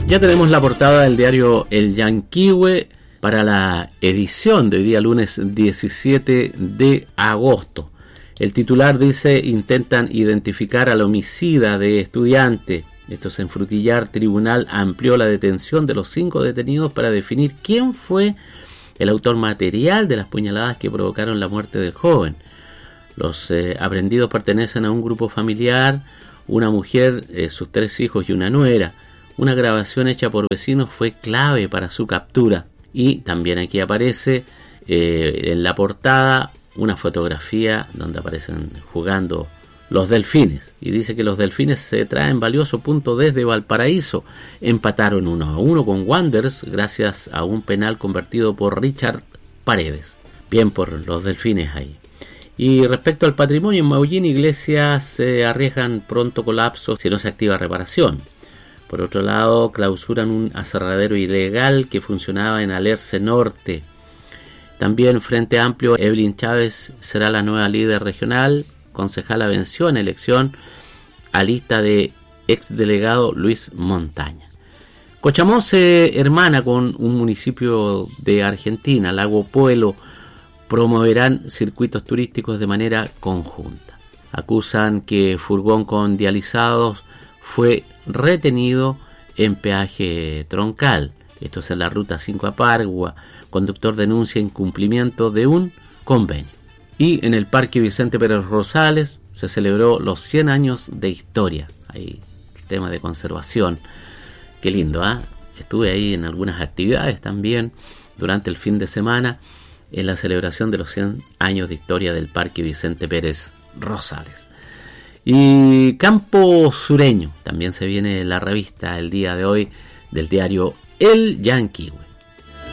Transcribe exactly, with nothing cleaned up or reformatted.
Ya tenemos la portada del diario El Yanquihue para la edición de hoy día lunes diecisiete de agosto. El titular dice: intentan identificar al homicida de estudiante. Esto es en Frutillar. Tribunal amplió la detención de los cinco detenidos para definir quién fue el autor material de las puñaladas que provocaron la muerte del joven. Los eh, aprehendidos pertenecen a un grupo familiar, una mujer, eh, sus tres hijos y una nuera. Una grabación hecha por vecinos fue clave para su captura. Y también aquí aparece eh, en la portada una fotografía donde aparecen jugando los Delfines. Y dice que los Delfines se traen valioso punto desde Valparaíso. Empataron uno a uno con Wanderers gracias a un penal convertido por Richard Paredes. Bien por los Delfines ahí. Y respecto al patrimonio, en Maullín iglesias se arriesgan pronto colapso si no se activa reparación. Por otro lado, clausuran un aserradero ilegal que funcionaba en Alerce Norte. También Frente Amplio, Evelyn Chávez será la nueva líder regional. Concejala venció en elección a lista de exdelegado Luis Montaña. Cochamó se hermana con un municipio de Argentina, Lago Puelo. Promoverán circuitos turísticos de manera conjunta. Acusan que furgón con dializados fue retenido en peaje troncal. Esto es en la ruta cinco a Pargua. Conductor denuncia incumplimiento de un convenio. Y en el Parque Vicente Pérez Rosales se celebró los cien años de historia. Ahí el tema de conservación. Qué lindo, ¿ah? ¿eh? Estuve ahí en algunas actividades también durante el fin de semana en la celebración de los cien años de historia del Parque Vicente Pérez Rosales. Y Campo Sureño, también se viene la revista el día de hoy del diario El Yanquihue.